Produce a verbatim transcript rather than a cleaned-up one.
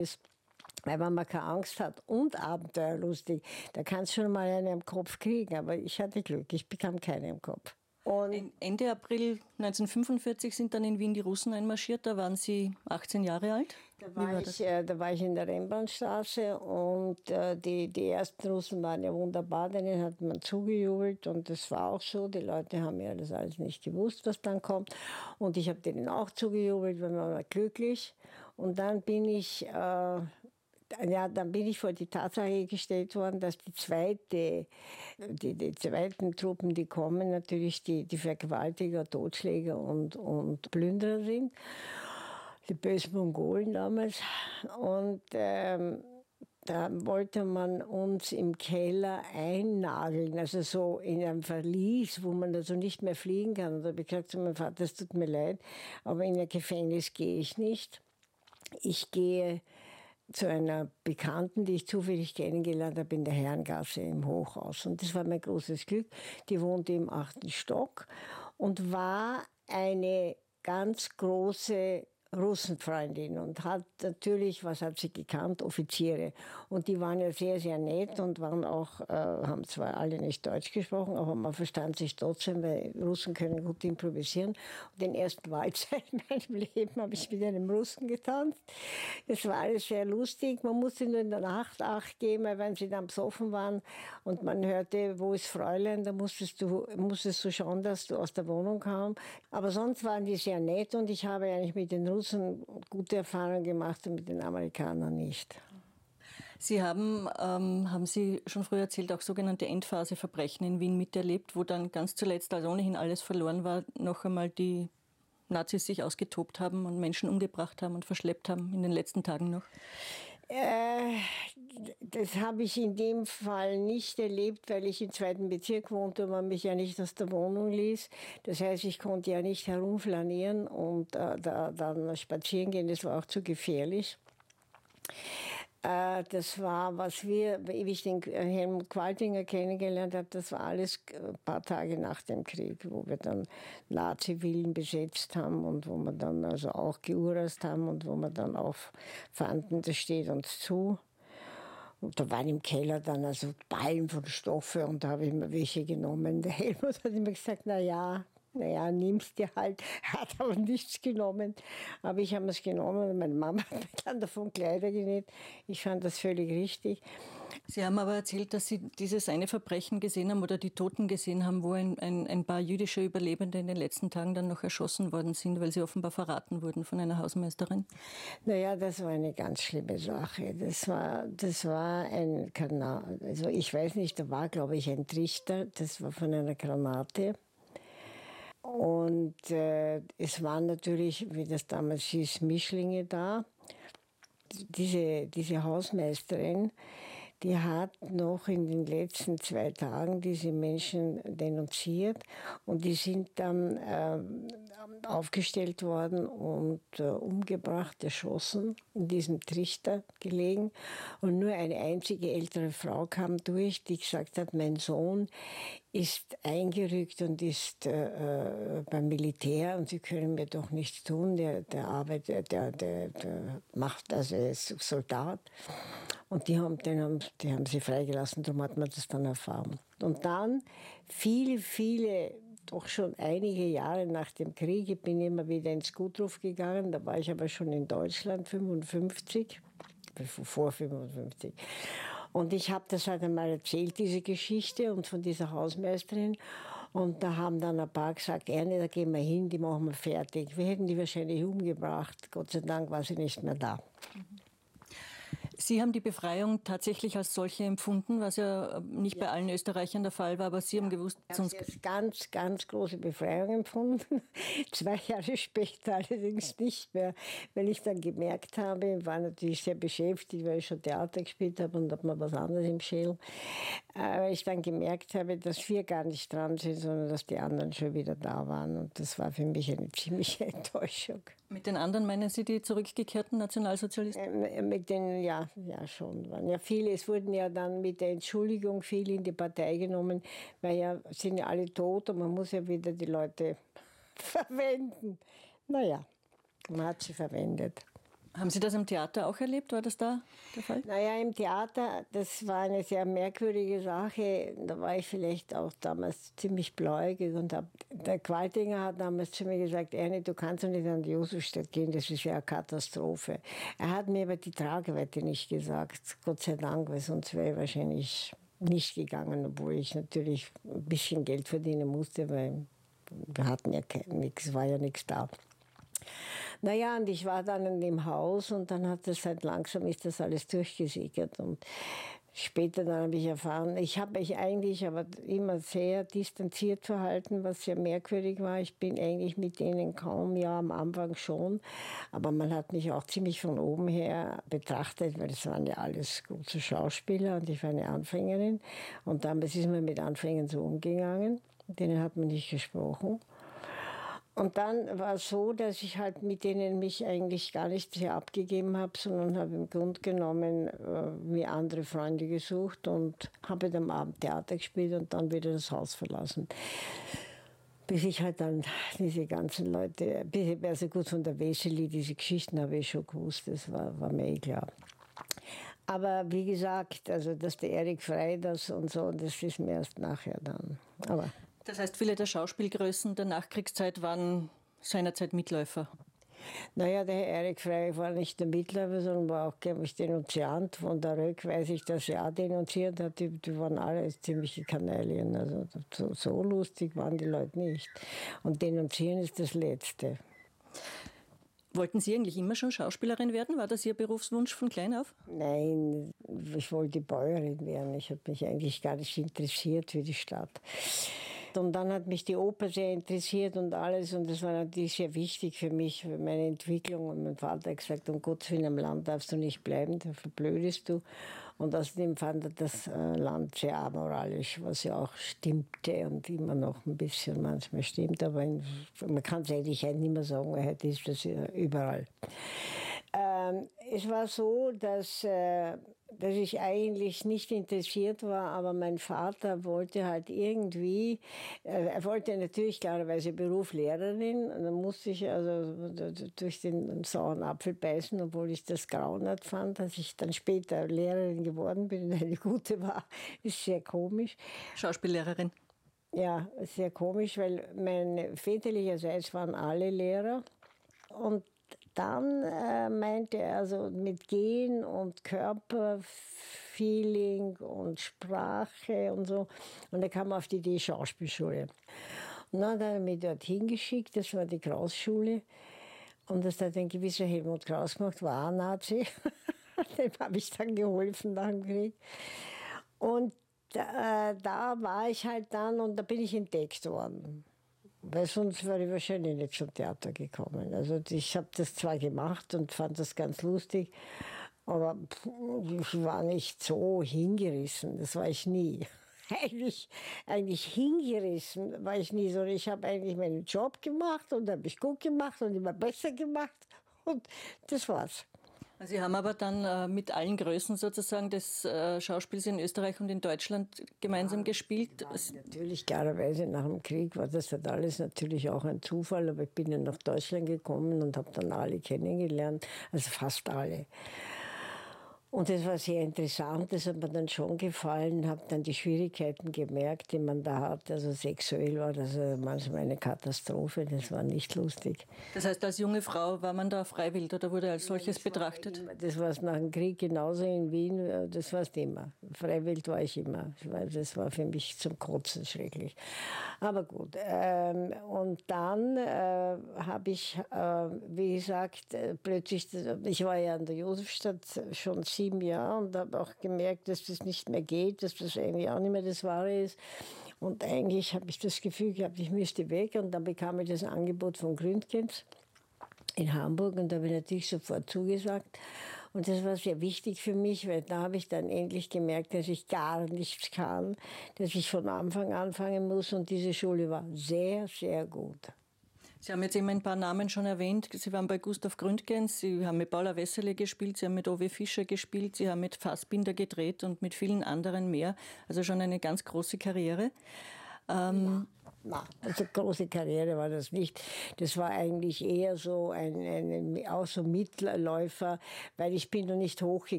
Weil wenn man keine Angst hat und abenteuerlustig, da kannst du schon mal eine im Kopf kriegen. Aber ich hatte Glück, ich bekam keine im Kopf. Und Ende April neunzehnhundertfünfundvierzig sind dann in Wien die Russen einmarschiert. Da waren Sie achtzehn Jahre alt. Da war, war ich, äh, da war ich in der Rembrandtstraße und äh, die, die ersten Russen waren ja wunderbar, denen hat man zugejubelt und das war auch so. Die Leute haben ja das alles nicht gewusst, was dann kommt. Und ich habe denen auch zugejubelt, weil man war glücklich. Und dann bin ich... Äh, Ja, dann bin ich vor die Tatsache gestellt worden, dass die zweite, die, die zweiten Truppen, die kommen, natürlich die, die Vergewaltiger, Totschläger und, und Plünderer sind. Die bösen Mongolen damals. Und ähm, da wollte man uns im Keller einnageln, also so in einem Verlies, wo man also nicht mehr fliegen kann. Und da habe ich gesagt zu meinem Vater, es tut mir leid, aber in ein Gefängnis gehe ich nicht. Ich gehe zu einer Bekannten, die ich zufällig kennengelernt habe in der Herrengasse im Hochhaus. Und das war mein großes Glück. Die wohnte im achten Stock und war eine ganz große Russenfreundin und hat natürlich, was hat sie gekannt, Offiziere. Und die waren ja sehr, sehr nett und waren auch, äh, haben zwar alle nicht Deutsch gesprochen, aber man verstand sich trotzdem, weil Russen können gut improvisieren. Und den ersten Walzer in meinem Leben habe ich mit einem Russen getanzt. Das war alles sehr lustig. Man musste nur in der Nacht Acht geben, weil wenn sie dann besoffen waren und man hörte, wo ist Fräulein, da musstest du, musstest du schauen, dass du aus der Wohnung kamst. Aber sonst waren die sehr nett und ich habe eigentlich mit den Russen gute Erfahrungen gemacht und mit den Amerikanern nicht. Sie haben, ähm, haben Sie schon früher erzählt, auch sogenannte Endphaseverbrechen in Wien miterlebt, wo dann ganz zuletzt, als ohnehin alles verloren war, noch einmal die Nazis sich ausgetobt haben und Menschen umgebracht haben und verschleppt haben in den letzten Tagen noch? Äh, das habe ich in dem Fall nicht erlebt, weil ich im zweiten Bezirk wohnte und man mich ja nicht aus der Wohnung ließ. Das heißt, ich konnte ja nicht herumflanieren und äh, da, dann spazieren gehen, das war auch zu gefährlich. Äh, das war, was wir, wie ich den Helmut Qualtinger kennengelernt habe, das war alles ein paar Tage nach dem Krieg, wo wir dann Nazi-Villen besetzt haben und wo wir dann also auch geurast haben und wo wir dann auch fanden, das steht uns zu. Und da waren im Keller dann also Ballen von Stoffe und da habe ich mir welche genommen. Der Helmut hat immer gesagt, na ja, naja, nimmst dir halt, hat aber nichts genommen. Aber ich habe es genommen und meine Mama hat mir dann davon Kleider genäht. Ich fand das völlig richtig. Sie haben aber erzählt, dass Sie dieses eine Verbrechen gesehen haben oder die Toten gesehen haben, wo ein, ein, ein paar jüdische Überlebende in den letzten Tagen dann noch erschossen worden sind, weil sie offenbar verraten wurden von einer Hausmeisterin. Naja, das war eine ganz schlimme Sache. Das war, das war ein Kanal. Also ich weiß nicht, da war, glaube ich, ein Trichter. Das war von einer Granate. Und äh, es waren natürlich, wie das damals hieß, Mischlinge da. Diese, diese Hausmeisterin, die hat noch in den letzten zwei Tagen diese Menschen denunziert und die sind dann äh, aufgestellt worden und äh, umgebracht, erschossen, in diesem Trichter gelegen. Und nur eine einzige ältere Frau kam durch, die gesagt hat, mein Sohn ist eingerückt und ist äh, beim Militär und sie können mir doch nichts tun, der, der arbeitet, der, der, der macht, also er ist Soldat. Und die haben, den haben, die haben sie freigelassen, darum hat man das dann erfahren. Und dann, viele, viele, doch schon einige Jahre nach dem Krieg, ich bin immer wieder ins Gutruf gegangen, da war ich aber schon in Deutschland, fünfundfünfzig, vor fünfundfünfzig. Und ich habe das halt einmal erzählt, diese Geschichte und von dieser Hausmeisterin. Und da haben dann ein paar gesagt, Erne, da gehen wir hin, die machen wir fertig. Wir hätten die wahrscheinlich umgebracht. Gott sei Dank war sie nicht mehr da. Sie haben die Befreiung tatsächlich als solche empfunden, was ja nicht ja. bei allen Österreichern der Fall war, aber Sie haben gewusst... Ich habe als ganz, ganz große Befreiung empfunden. Zwei Jahre später allerdings nicht mehr, weil ich dann gemerkt habe, ich war natürlich sehr beschäftigt, weil ich schon Theater gespielt habe und habe mir was anderes im Schädel, aber ich dann gemerkt habe, dass wir gar nicht dran sind, sondern dass die anderen schon wieder da waren. Und das war für mich eine ziemliche Enttäuschung. Mit den anderen meinen Sie die zurückgekehrten Nationalsozialisten? Äh, mit den, ja, ja schon. Waren ja viele, es wurden ja dann mit der Entschuldigung viele in die Partei genommen, weil ja sind ja alle tot und man muss ja wieder die Leute verwenden. Naja, man hat sie verwendet. Haben Sie das im Theater auch erlebt? War das da der Fall? Naja, im Theater, das war eine sehr merkwürdige Sache. Da war ich vielleicht auch damals ziemlich bläugig und hab, der Qualtinger hat damals zu mir gesagt, Ernie, du kannst doch nicht an die Josefstadt gehen, das ist ja eine Katastrophe. Er hat mir aber die Tragweite nicht gesagt, Gott sei Dank, weil sonst wäre ich wahrscheinlich nicht gegangen, obwohl ich natürlich ein bisschen Geld verdienen musste, weil wir hatten ja nichts, war ja nichts da. Naja, und ich war dann in dem Haus und dann hat das halt langsam ist das alles durchgesickert. Und später dann habe ich erfahren, ich habe mich eigentlich aber immer sehr distanziert verhalten, was sehr merkwürdig war. Ich bin eigentlich mit denen kaum, ja am Anfang schon, aber man hat mich auch ziemlich von oben her betrachtet, weil das waren ja alles große Schauspieler und ich war eine Anfängerin. Und damals ist man mit Anfängern so umgegangen, denen hat man nicht gesprochen. Und dann war es so, dass ich halt mit denen mich eigentlich gar nicht sehr abgegeben habe, sondern habe im Grunde genommen äh, mir andere Freunde gesucht und habe dann am Abend Theater gespielt und dann wieder das Haus verlassen. Bis ich halt dann diese ganzen Leute, bis ich also gut von der Weseli, diese Geschichten habe ich schon gewusst, das war, war mir eh klar. Aber wie gesagt, also dass der Erik Frey das und so, das ist mir erst nachher dann. Aber das heißt, viele der Schauspielgrößen der Nachkriegszeit waren seinerzeit Mitläufer. Naja, der Herr Erik Frey war nicht der Mitläufer, sondern war auch, glaube ich, Denunziant. Von der Röck weiß ich, dass er auch denunziert hat. Die, die waren alle ziemliche Kanalien. Also so, so lustig waren die Leute nicht. Und denunzieren ist das Letzte. Wollten Sie eigentlich immer schon Schauspielerin werden? War das Ihr Berufswunsch von klein auf? Nein, ich wollte Bäuerin werden. Ich habe mich eigentlich gar nicht interessiert für die Stadt. Und dann hat mich die Oper sehr interessiert und alles. Und das war natürlich sehr wichtig für mich, für meine Entwicklung. Und mein Vater hat gesagt, um Gottes Willen, am Land darfst du nicht bleiben, da verblödest du. Und außerdem fand er das Land sehr amoralisch, was ja auch stimmte und immer noch ein bisschen manchmal stimmt. Aber man kann es eigentlich nicht mehr sagen, weil heute ist das ja überall. Ähm, es war so, dass, äh, dass ich eigentlich nicht interessiert war, aber mein Vater wollte halt irgendwie, äh, er wollte natürlich klarerweise Beruf Lehrerin. Und dann musste ich also durch den sauren Apfel beißen, obwohl ich das grauenhaft fand, dass ich dann später Lehrerin geworden bin und eine gute war, ist sehr komisch. Schauspiellehrerin. Ja, sehr komisch, weil mein väterlicherseits waren alle Lehrer und dann äh, meinte er, also mit Gehen und Körperfeeling und Sprache und so. Und er kam auf die Idee Schauspielschule. Und dann hat er mich dorthin geschickt, das war die Kraus-Schule. Und das hat ein gewisser Helmut Kraus gemacht, war ein Nazi. Dem habe ich dann geholfen nach dem Krieg. Und äh, da war ich halt dann und da bin ich entdeckt worden. Weil sonst wäre ich wahrscheinlich nicht zum Theater gekommen. Also ich habe das zwar gemacht und fand das ganz lustig, aber ich war nicht so hingerissen, das war ich nie. Eigentlich, eigentlich hingerissen war ich nie, sondern ich habe eigentlich meinen Job gemacht und habe ich gut gemacht und immer besser gemacht und das war's. Sie haben aber dann äh, mit allen Größen sozusagen des äh, Schauspiels in Österreich und in Deutschland gemeinsam ja, gespielt. Natürlich, klarerweise nach dem Krieg war das halt alles natürlich auch ein Zufall, aber ich bin ja nach Deutschland gekommen und habe dann alle kennengelernt, also fast alle. Und das war sehr interessant, das hat mir dann schon gefallen, habe dann die Schwierigkeiten gemerkt, die man da hat. Also sexuell war das manchmal eine Katastrophe, das war nicht lustig. Das heißt, als junge Frau war man da freiwillig oder wurde als solches ja, betrachtet? Immer, das war es nach dem Krieg genauso in Wien, das war es immer. Freiwillig war ich immer, das war für mich zum Kotzen schrecklich. Aber gut, ähm, und dann äh, habe ich, äh, wie gesagt, plötzlich, ich war ja in der Josefstadt schon sieben Jahre und habe auch gemerkt, dass das nicht mehr geht, dass das eigentlich auch nicht mehr das Wahre ist. Und eigentlich habe ich das Gefühl gehabt, ich müsste weg. Und dann bekam ich das Angebot von Gründgens in Hamburg und da habe ich natürlich sofort zugesagt. Und das war sehr wichtig für mich, weil da habe ich dann endlich gemerkt, dass ich gar nichts kann, dass ich von Anfang anfangen muss. Und diese Schule war sehr, sehr gut. Sie haben jetzt eben ein paar Namen schon erwähnt. Sie waren bei Gustav Gründgens, Sie haben mit Paula Wessely gespielt, Sie haben mit Owe Fischer gespielt, Sie haben mit Fassbinder gedreht und mit vielen anderen mehr. Also schon eine ganz große Karriere. Ähm, Na, also große Karriere war das nicht. Das war eigentlich eher so ein, ein, ein auch so Mitläufer, weil ich bin noch nicht hochgegangen.